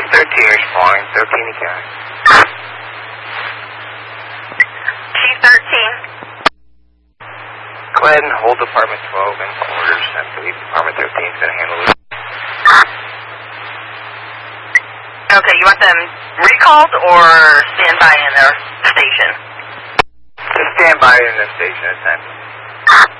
13 responding, 13 again. Chief 13. Go ahead and hold Department 12 in quarters. I believe Department 13 is going to handle it. Okay, you want them recalled or stand by in their station? Just stand by in the station at 10.